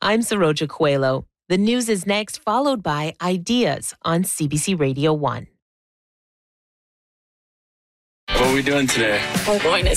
I'm Saroja Coelho. The news is next, followed by Ideas on CBC Radio 1. What are we doing today? We're going to